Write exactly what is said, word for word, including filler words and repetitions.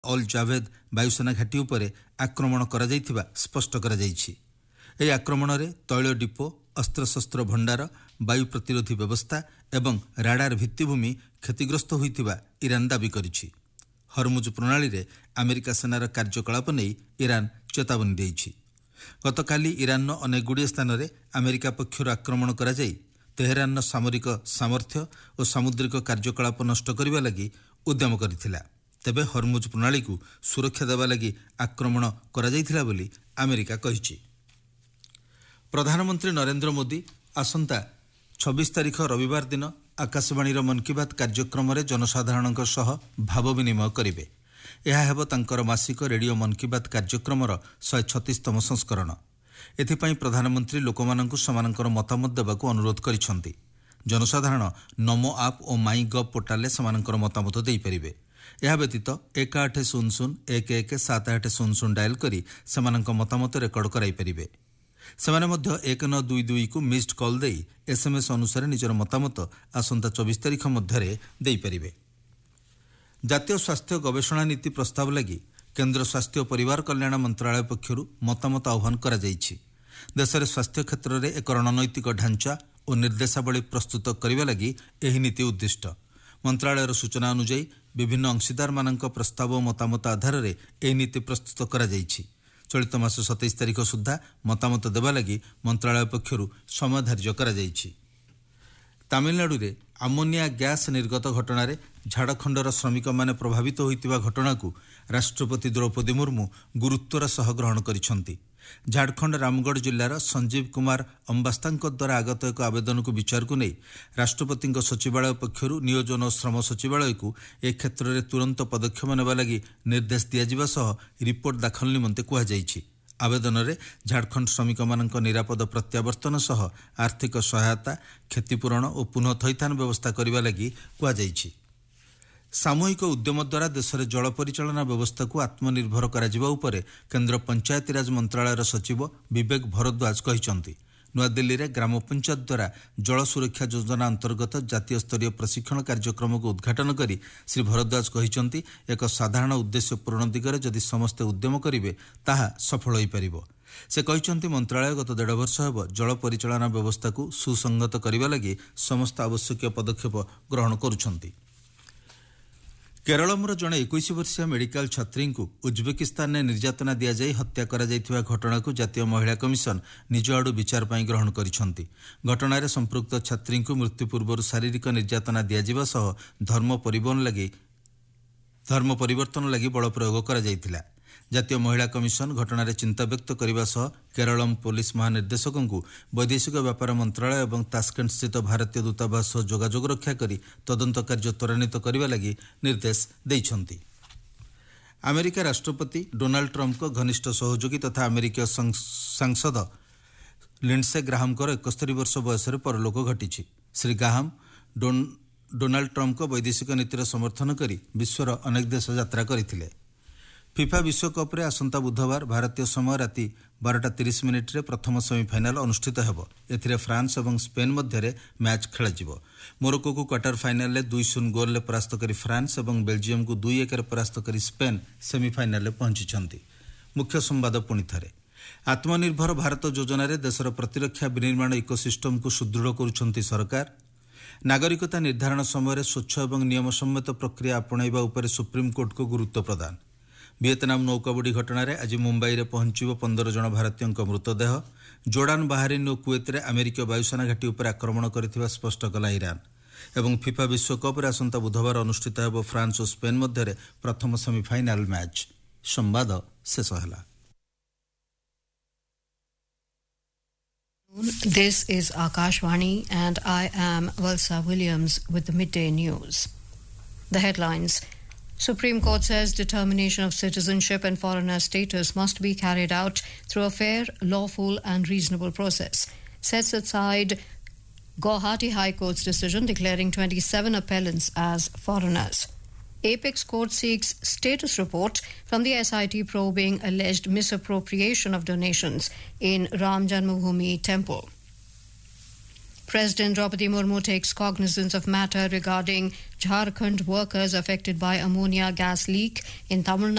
All Javed ବାୟୁସେନା ଘାଟି ଉପରେ ଆକ୍ରମଣ କରାଯାଇଥିବା ସ୍ପଷ୍ଟ କରାଯାଇଛି। ଏହି ଆକ୍ରମଣରେ ତୈଳ ଡିପୋ, ଅସ୍ତ୍ରଶସ୍ତ୍ର ଭଣ୍ଡାର, ବାୟୁ ପ୍ରତିରୋଧୀ ବ୍ୟବସ୍ଥା ଏବଂ ରାଡାର ଭିତ୍ତିଭୂମି କ୍ଷତିଗ୍ରସ୍ତ ହୋଇଥିବା ଇରାନ ଦାବି କରିଛି। ହରମୁଜ ପ୍ରଣାଳୀରେ ଆମେରିକା ସେନାର କାର୍ଯ୍ୟକଳାପ ନେଇ ଇରାନ ଚେତାବନୀ ଦେଇଛି। ଗତକାଲି ଇରାନର ଅନେକଗୁଡ଼ିଏ ସ୍ଥାନରେ ଆମେରିକା ପକ୍ଷରୁ ଆକ୍ରମଣ କରାଯାଇ ତେହେରାନର ସାମରିକ ସାମର୍ଥ୍ୟ ଓ ସାମୁଦ୍ରିକ କାର୍ଯ୍ୟକଳାପ ନଷ୍ଟ କରିବା ଲାଗି ଉଦ୍ୟମ କରିଥିଲା। ତେବେ ହରମୁଜ ପ୍ରଣାଳୀକୁ ସୁରକ୍ଷା ଦେବା ଲାଗି ଆକ୍ରମଣ କରାଯାଇଥିଲା ବୋଲି ଆମେରିକା କହିଛି। ପ୍ରଧାନମନ୍ତ୍ରୀ ନରେନ୍ଦ୍ର ମୋଦି ଆସନ୍ତା ଛବିଶ ତାରିଖ ରବିବାର ଦିନ ଆକାଶବାଣୀର ମନ୍ କି ବାତ୍ କାର୍ଯ୍ୟକ୍ରମରେ ଜନସାଧାରଣଙ୍କ ସହ ଭାବ ବିନିମୟ କରିବେ। ଏହା ହେବ ତାଙ୍କର ମାସିକ ରେଡିଓ ମନ୍ କି ବାତ୍ କାର୍ଯ୍ୟକ୍ରମର ଶହେ ଛତିଶତମ ସଂସ୍କରଣ। ଏଥିପାଇଁ ପ୍ରଧାନମନ୍ତ୍ରୀ ଲୋକମାନଙ୍କୁ ସେମାନଙ୍କର ମତାମତ ଦେବାକୁ ଅନୁରୋଧ କରିଛନ୍ତି। ଜନସାଧାରଣ ନମୋ ଆପ୍ ଓ ମାଇ ଗଭ୍ ପୋର୍ଟାଲରେ ସେମାନଙ୍କର ମତାମତ ଦେଇପାରିବେ। ଏହା ବ୍ୟତୀତ ଏକ ଆଠ ଶୂନ ଶୂନ ଏକ ଏକ ସାତ ଆଠ ଶୂନ ଶୂନ ଡାଏଲ୍ କରି ସେମାନଙ୍କ ମତାମତ ରେକର୍ଡ କରାଇପାରିବେ। ସେମାନେ ମଧ୍ୟ ଏକ ନଅ ଦୁଇ ଦୁଇକୁ ମିସ୍ଡ କଲ୍ ଦେଇ ଏସ୍ଏମ୍ଏସ୍ ଅନୁସାରେ ନିଜର ମତାମତ ଆସନ୍ତା ଚବିଶ ତାରିଖ ମଧ୍ୟରେ ଦେଇପାରିବେ। ଜାତୀୟ ସ୍ୱାସ୍ଥ୍ୟ ଗବେଷଣା ନୀତି ପ୍ରସ୍ତାବ ଲାଗି କେନ୍ଦ୍ର ସ୍ୱାସ୍ଥ୍ୟ ଓ ପରିବାର କଲ୍ୟାଣ ମନ୍ତ୍ରଣାଳୟ ପକ୍ଷରୁ ମତାମତ ଆହ୍ୱାନ କରାଯାଇଛି। ଦେଶରେ ସ୍ୱାସ୍ଥ୍ୟ କ୍ଷେତ୍ରରେ ଏକ ରଣନୈତିକ ଢାଞ୍ଚା ଓ ନିର୍ଦ୍ଦେଶାବଳୀ ପ୍ରସ୍ତୁତ କରିବା ଲାଗି ଏହି ନୀତି ଉଦ୍ଦିଷ୍ଟ। ମନ୍ତ୍ରଣାଳୟର ସୂଚନା ଅନୁଯାୟୀ ବିଭିନ୍ନ ଅଂଶୀଦାରମାନଙ୍କ ପ୍ରସ୍ତାବ ଓ ମତାମତ ଆଧାରରେ ଏହି ନୀତି ପ୍ରସ୍ତୁତ କରାଯାଇଛି। ଚଳିତ ମାସ ସତେଇଶ ତାରିଖ ସୁଦ୍ଧା ମତାମତ ଦେବା ଲାଗି ମନ୍ତ୍ରଣାଳୟ ପକ୍ଷରୁ ସମୟ ଧାର୍ଯ୍ୟ କରାଯାଇଛି। ତାମିଲନାଡୁରେ ଆମୋନିଆ ଗ୍ୟାସ୍ ନିର୍ଗତ ଘଟଣାରେ ଝାଡ଼ଖଣ୍ଡର ଶ୍ରମିକମାନେ ପ୍ରଭାବିତ ହୋଇଥିବା ଘଟଣାକୁ ରାଷ୍ଟ୍ରପତି ଦ୍ରୌପଦୀ ମୁର୍ମୁ ଗୁରୁତ୍ୱର ସହ ଗ୍ରହଣ କରିଛନ୍ତି। ଝାଡ଼ଖଣ୍ଡ ରାମଗଡ଼ ଜିଲ୍ଲାର ସଞ୍ଜୀବ କୁମାର ଅମ୍ବାସ୍ତାଙ୍କ ଦ୍ୱାରା ଆଗତ ଏକ ଆବେଦନକୁ ବିଚାରକୁ ନେଇ ରାଷ୍ଟ୍ରପତିଙ୍କ ସଚିବାଳୟ ପକ୍ଷରୁ ନିୟୋଜନ ଓ ଶ୍ରମ ସଚିବାଳୟକୁ ଏ କ୍ଷେତ୍ରରେ ତୁରନ୍ତ ପଦକ୍ଷେପ ନେବା ଲାଗି ନିର୍ଦ୍ଦେଶ ଦିଆଯିବା ସହ ରିପୋର୍ଟ ଦାଖଲ ନିମନ୍ତେ କୁହାଯାଇଛି। ଆବେଦନରେ ଝାଡ଼ଖଣ୍ଡ ଶ୍ରମିକମାନଙ୍କ ନିରାପଦ ପ୍ରତ୍ୟାବର୍ତ୍ତନ ସହ ଆର୍ଥିକ ସହାୟତା, କ୍ଷତିପୂରଣ ଓ ପୁନଃ ଥଇଥାନ ବ୍ୟବସ୍ଥା କରିବା ଲାଗି କୁହାଯାଇଛି। ସାମୂହିକ ଉଦ୍ୟମ ଦ୍ୱାରା ଦେଶରେ ଜଳ ପରିଚାଳନା ବ୍ୟବସ୍ଥାକୁ ଆତ୍ମନିର୍ଭର କରାଯିବା ଉପରେ କେନ୍ଦ୍ର ପଞ୍ଚାୟତିରାଜ ମନ୍ତ୍ରଣାଳୟର ସଚିବ ବିବେକ ଭରଦ୍ୱାଜ କହିଛନ୍ତି। ନୂଆଦିଲ୍ଲୀରେ ଗ୍ରାମ ପଞ୍ଚାୟତ ଦ୍ୱାରା ଜଳ ସୁରକ୍ଷା ଯୋଜନା ଅନ୍ତର୍ଗତ ଜାତୀୟ ସ୍ତରୀୟ ପ୍ରଶିକ୍ଷଣ କାର୍ଯ୍ୟକ୍ରମକୁ ଉଦ୍ଘାଟନ କରି ଶ୍ରୀ ଭରଦ୍ୱାଜ କହିଛନ୍ତି, ଏକ ସାଧାରଣ ଉଦ୍ଦେଶ୍ୟ ପୂରଣ ଦିଗରେ ଯଦି ସମସ୍ତେ ଉଦ୍ୟମ କରିବେ ତାହା ସଫଳ ହୋଇପାରିବ। ସେ କହିଛନ୍ତି, ମନ୍ତ୍ରଣାଳୟ ଗତ ଦେଢ଼ ବର୍ଷ ହେବ ଜଳ ପରିଚାଳନା ବ୍ୟବସ୍ଥାକୁ ସୁସଂଗତ କରିବା ଲାଗି ସମସ୍ତ ଆବଶ୍ୟକୀୟ ପଦକ୍ଷେପ ଗ୍ରହଣ କରୁଛନ୍ତି। କେରଳମର ଜଣେ ଏକୋଇଶ ବର୍ଷୀୟ ମେଡିକାଲ ଛାତ୍ରୀଙ୍କୁ ଉଜବେକିସ୍ତାନରେ ନିର୍ଯାତନା ଦିଆଯାଇ ହତ୍ୟା କରାଯାଇଥିବା ଘଟଣାକୁ ଜାତୀୟ ମହିଳା କମିଶନ ନିଜ ଆଡୁ ବିଚାର ପାଇଁ ଗ୍ରହଣ କରିଛନ୍ତି। ଘଟଣାରେ ସମ୍ପୃକ୍ତ ଛାତ୍ରୀଙ୍କୁ ମୃତ୍ୟୁ ପୂର୍ବରୁ ଶାରୀରିକ ନିର୍ଯାତନା ଦିଆଯିବା ସହ ଧର୍ମ ପରିବର୍ତ୍ତନ ଲାଗି ଧର୍ମ ପରିବର୍ତ୍ତନ ଲାଗି ବଳ ପ୍ରୟୋଗ କରାଯାଇଥିଲା। ଜାତୀୟ ମହିଳା କମିଶନ ଘଟଣାରେ ଚିନ୍ତା ବ୍ୟକ୍ତ କରିବା ସହ କେରଳମ୍ ପୋଲିସ ମହାନିର୍ଦ୍ଦେଶକଙ୍କୁ ବୈଦେଶିକ ବ୍ୟାପାର ମନ୍ତ୍ରଣାଳୟ ଏବଂ ତାସ୍କେଣ୍ଟସ୍ଥିତ ଭାରତୀୟ ଦୂତାବାସ ସହ ଯୋଗାଯୋଗ ରକ୍ଷା କରି ତଦନ୍ତ କାର୍ଯ୍ୟ ତ୍ୱରାନ୍ୱିତ କରିବା ଲାଗି ନିର୍ଦ୍ଦେଶ ଦେଇଛନ୍ତି। ଆମେରିକା ରାଷ୍ଟ୍ରପତି ଡୋନାଲ୍ଡ ଟ୍ରମ୍ପଙ୍କ ଘନିଷ୍ଠ ସହଯୋଗୀ ତଥା ଆମେରିକୀୟ ସାଂସଦ ଲିଣ୍ଡସେ ଗ୍ରାହାମଙ୍କର ଏକସ୍ତରୀ ବର୍ଷ ବୟସରେ ପରଲୋକ ଘଟିଛି। ଶ୍ରୀ ଗ୍ରାହାମ ଡୋନାଲ୍ଡ ଟ୍ରମ୍ପଙ୍କ ବୈଦେଶିକ ନୀତିର ସମର୍ଥନ କରି ବିଶ୍ୱର ଅନେକ ଦେଶ ଯାତ୍ରା କରିଥିଲେ। ଫିଫା ବିଶ୍ୱକପ୍ରେ ଆସନ୍ତା ବୁଧବାର ଭାରତୀୟ ସମୟ ରାତି ବାରଟା ତିରିଶ ମିନିଟ୍ରେ ପ୍ରଥମ ସେମିଫାଇନାଲ ଅନୁଷ୍ଠିତ ହେବ। ଏଥିରେ ଫ୍ରାନ୍ସ ଏବଂ ସ୍ପେନ୍ ମଧ୍ୟରେ ମ୍ୟାଚ୍ ଖେଳାଯିବ। ମୋରୋକୋକୁ କ୍ୱାର୍ଟର ଫାଇନାଲରେ ଦୁଇ ଶୂନ ଗୋଲରେ ପରାସ୍ତ କରି ଫ୍ରାନ୍ସ ଏବଂ ବେଲଜିୟମକୁ ଦୁଇ ଏକରେ ପରାସ୍ତ କରି ସ୍ପେନ୍ ସେମିଫାଇନାଲରେ ପହଞ୍ଚିଛନ୍ତି। ମୁଖ୍ୟ ସମ୍ବାଦ ପୁଣି ଥରେ। ଆତ୍ମନିର୍ଭର ଭାରତ ଯୋଜନାରେ ଦେଶର ପ୍ରତିରକ୍ଷା ବିନିର୍ମାଣ ଇକୋସିଷ୍ଟମକୁ ସୁଦୃଢ଼ କରୁଛନ୍ତି ସରକାର। ନାଗରିକତା ନିର୍ଦ୍ଧାରଣ ସମୟରେ ସ୍ୱଚ୍ଛ ଏବଂ ନିୟମସମ୍ମତ ପ୍ରକ୍ରିୟା ଆପଣାଇବା ଉପରେ ସୁପ୍ରିମକୋର୍ଟକୁ ଗୁରୁତ୍ୱ ପ୍ରଦାନ। ଭିଏତନାମ ନୌକାବୁଡ଼ି ଘଟଣାରେ ଆଜି ମୁମ୍ବାଇରେ ପହଞ୍ଚିବ ପନ୍ଦର ଜଣ ଭାରତୀୟଙ୍କ ମୃତଦେହ। ଜୋର୍ଡାନ, ବାହାରିନ୍ ଓ କୁଏତରେ ଆମେରିକୀୟ ବାୟୁସେନା ଘାଟି ଉପରେ ଆକ୍ରମଣ କରିଥିବା ସ୍ପଷ୍ଟ କଲା ଇରାନ। ଏବଂ ଫିଫା ବିଶ୍ୱକପ୍ରେ ଆସନ୍ତା ବୁଧବାର ଅନୁଷ୍ଠିତ ହେବ ଫ୍ରାନ୍ସ ଓ ସ୍ପେନ୍ ମଧ୍ୟରେ ପ୍ରଥମ ସେମିଫାଇନାଲ ମ୍ୟାଚ୍। ସମ୍ବାଦ ଶେଷ ହେଲା। This is Akashvani and I am Valsa Williams with the midday news. The headlines. Supreme Court says determination of citizenship and foreigner status must be carried out through a fair, lawful and reasonable process. Sets aside Guwahati High Court's decision declaring twenty-seven appellants as foreigners. Apex Court seeks status report from the S I T probing alleged misappropriation of donations in Ram Janmabhoomi Temple. President Draupadi Murmu takes cognizance of matter regarding Jharkhand workers affected by ammonia gas leak in Tamil Nadu.